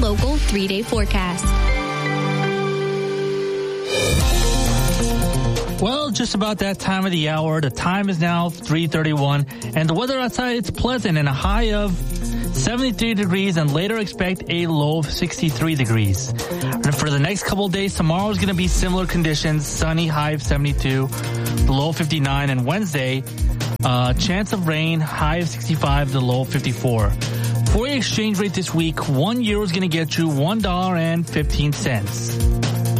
local 3-day forecast. Well, just about that time of the hour. The time is now 3:31, and the weather outside, it's pleasant and a high of 73 degrees, and later expect a low of 63 degrees. And for the next couple of days, tomorrow is going to be similar conditions, sunny, high of 72, the low of 59, and Wednesday, chance of rain, high of 65, the low of 54. For your exchange rate this week, €1 is going to get you $1.15.